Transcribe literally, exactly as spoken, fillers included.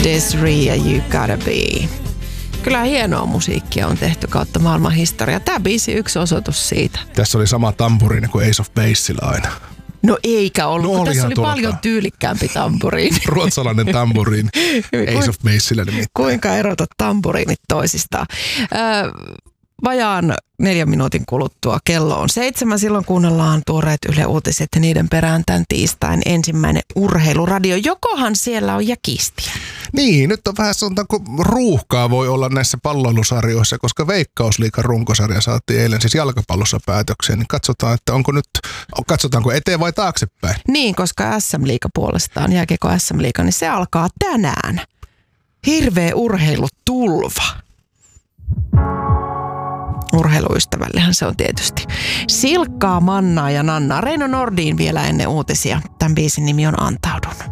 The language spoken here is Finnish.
Desiree ja You Gotta Be. Kyllä hienoa musiikkia on tehty kautta maailman historia. Tämä biisi yksi osoitus siitä. Tässä oli sama tampuriini kuin Ace of Basella aina. No eikä ollut, no, oli tässä oli tuolta. paljon tyylikkäämpi tampuriini. Ruotsalainen tampuriini Ace of Basella nimittäin. Kuinka erota tampuriinit toisistaan? Öö, vajaan neljän minuutin kuluttua kello on seitsemän. Silloin kuunnellaan tuoreet Yle Uutiset ja niiden perään tämän tiistain ensimmäinen urheiluradio. Jokohan siellä on jäkistiä? Niin, nyt on vähän sanotaanko ruuhkaa voi olla näissä palloilusarjoissa, koska Veikkausliigan runkosarja saatiin eilen siis jalkapallossa päätökseen. Niin katsotaan, että onko nyt, katsotaanko eteen vai taaksepäin. Niin, koska S M-liiga puolestaan, jääkiekko S M-liiga, niin se alkaa tänään. Hirveä urheilutulva. Urheiluystävällehän se on tietysti. Silkkaa, Mannaa ja Nannaa. Reino Nordin vielä ennen uutisia. Tämän biisin nimi on Antaudun.